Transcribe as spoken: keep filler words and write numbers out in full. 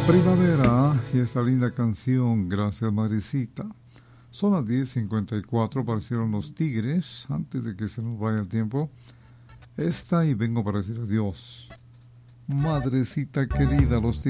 Primavera y esta linda canción, gracias Marisita. Son las diez cincuenta y cuatro, aparecieron los Tigres, antes de que se nos vaya el tiempo. Esta y vengo para decir adiós. Madrecita querida, los Tigres.